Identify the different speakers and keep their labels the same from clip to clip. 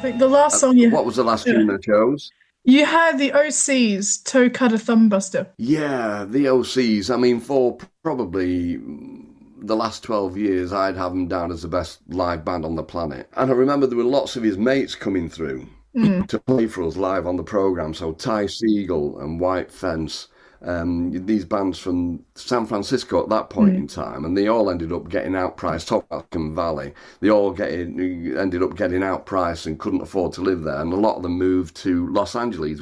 Speaker 1: I think the last song you
Speaker 2: What was the last
Speaker 1: yeah.
Speaker 2: tune I chose?
Speaker 1: You had the OC's Toe Cutter Thumb Buster.
Speaker 2: Yeah, the OCs. I mean, for probably the last 12 years, I'd have them down as the best live band on the planet. And I remember there were lots of his mates coming through
Speaker 1: Mm,
Speaker 2: to play for us live on the programme. So Ty Segall and White Fence, these bands from San Francisco at that point
Speaker 1: mm.
Speaker 2: in time, and they all ended up getting outpriced. Talk about Silicon Valley, they all ended up getting outpriced and couldn't afford to live there, and a lot of them moved to Los Angeles,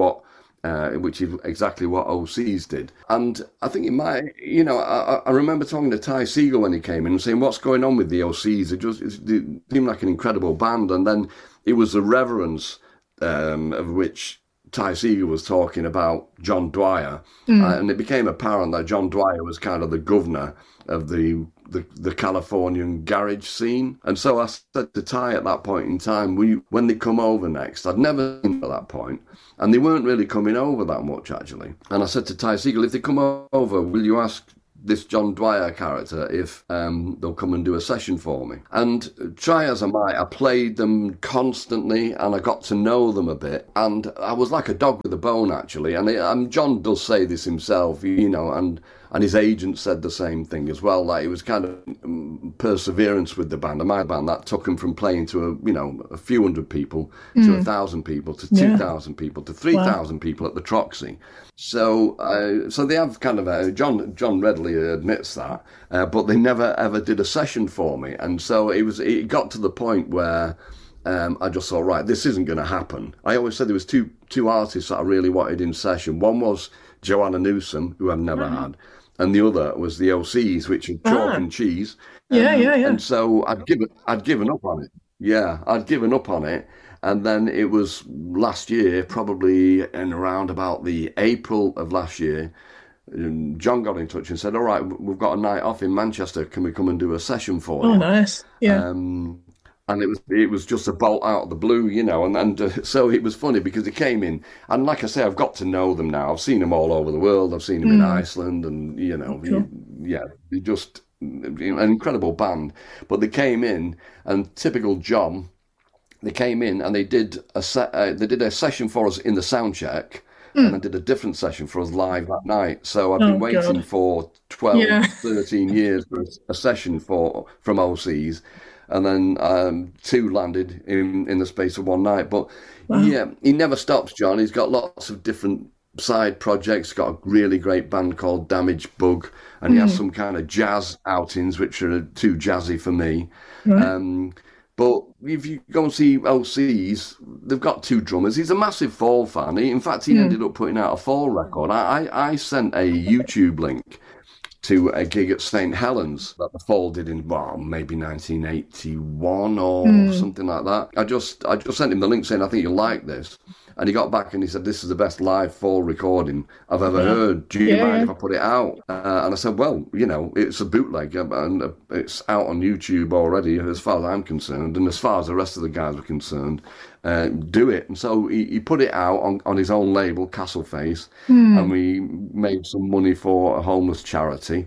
Speaker 2: which is exactly what OCs did. And I think it might, I remember talking to Ty Segall when he came in and saying, what's going on with the OCs? It seemed like an incredible band. And then it was the reverence of which Ty Segall was talking about John Dwyer. And it became apparent that John Dwyer was kind of the governor of the Californian garage scene. And so I said to Ty at that point in time, when they come over next, I'd never seen them at that point, and they weren't really coming over that much, actually. And I said to Ty Segall, if they come over, will you ask this John Dwyer character if they'll come and do a session for me? And try as I might, I played them constantly and I got to know them a bit. And I was like a dog with a bone, actually. And John does say this himself, and his agent said the same thing as well, that it was kind of perseverance with the band. And my band, that took him from playing to a few hundred people to 1,000 people to 2,000 people to 3,000 people at the Troxy. So they have kind of John readily admits that, but they never ever did a session for me. And so it got to the point where I just thought, right, this isn't going to happen. I always said there was two artists that I really wanted in session. One was Joanna Newsom, who I've never had, and the other was the OCs, which are chalk and cheese.
Speaker 1: Yeah.
Speaker 2: And so I'd given up on it. Yeah, I'd given up on it. And then it was last year, probably in around about the April of last year, John got in touch and said, all right, we've got a night off in Manchester. Can we come and do a session for
Speaker 1: Oh,
Speaker 2: you?
Speaker 1: nice. Yeah.
Speaker 2: And it was just a bolt out of the blue, so it was funny because it came in, and like I say, I've got to know them now. I've seen them all over the world. I've seen them in Iceland, and
Speaker 1: Cool.
Speaker 2: they're just an incredible band. But they came in, and typical John, they came in and they did a session for us in the sound check, and then did a different session for us live that night. So I've been waiting
Speaker 1: God.
Speaker 2: for 12,
Speaker 1: Yeah.
Speaker 2: 13 years for a session from OCs. And then two landed in the space of one night. But yeah, he never stops, John. He's got lots of different side projects. He's got a really great band called Damage Bug, and he has some kind of jazz outings, which are too jazzy for me.
Speaker 1: Right.
Speaker 2: But if you go and see OCs, they've got two drummers. He's a massive Fall fan. In fact, he ended up putting out a Fall record. I sent a YouTube link to a gig at St. Helens that the Fall did in, well, maybe 1981 or something like that. I just sent him the link saying, I think you'll like this. And he got back and he said, this is the best live Fall recording I've ever heard. Do you mind if I put it out? And I said, well, it's a bootleg and it's out on YouTube already as far as I'm concerned. And as far as the rest of the guys are concerned, do it. And so he put it out on his own label, Castleface, and we made some money for a homeless charity.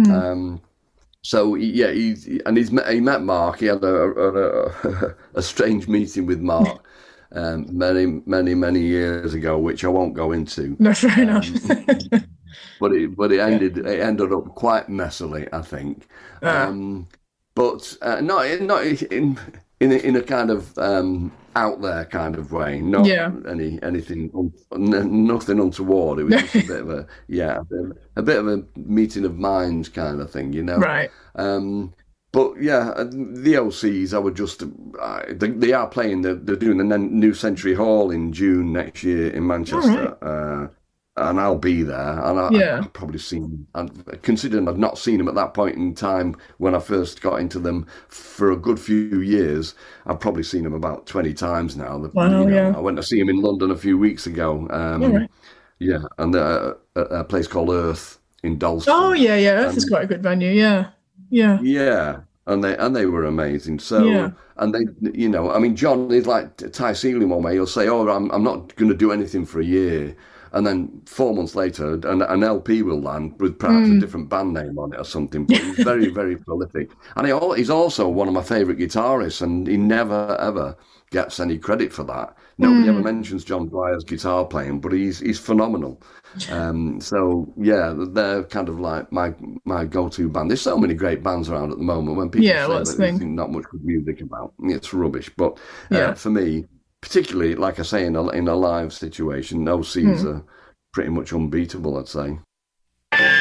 Speaker 2: So he met Mark. He had a strange meeting with Mark many years ago, which I won't go into.
Speaker 1: No, fair enough.
Speaker 2: But it ended up quite messily, I think. But not in a kind of out there kind of way, not anything, nothing untoward. It was just a bit of a bit of a meeting of minds kind of thing,
Speaker 1: Right.
Speaker 2: But yeah, the OCs, I would just, they are playing, they're doing the New Century Hall in June next year in Manchester.
Speaker 1: Right.
Speaker 2: And I'll be there. And I've probably seen, considering I've not seen them at that point in time when I first got into them for a good few years, I've probably seen them about 20 times now.
Speaker 1: Wow,
Speaker 2: I went to see them in London a few weeks ago. Yeah, and a place called Earth in Dalston.
Speaker 1: Oh, yeah. Earth is quite a good venue. Yeah.
Speaker 2: Yeah, and they were amazing. So, and they, I mean, John is like Ty Segall in one way. He'll say, "Oh, I'm not going to do anything for a year," and then 4 months later, an LP will land with perhaps a different band name on it or something. But he's very, very prolific, and he's also one of my favourite guitarists. And he never ever gets any credit for that. Nobody ever mentions John Dwyer's guitar playing, but he's phenomenal. So yeah, they're kind of like my go-to band. There's so many great bands around at the moment. When people
Speaker 1: Yeah,
Speaker 2: say
Speaker 1: let's
Speaker 2: that there's
Speaker 1: think.
Speaker 2: not much good music about, it's rubbish. But
Speaker 1: Yeah.
Speaker 2: for me, particularly like I say in a live situation, no C's
Speaker 1: Hmm.
Speaker 2: are pretty much unbeatable, I'd say.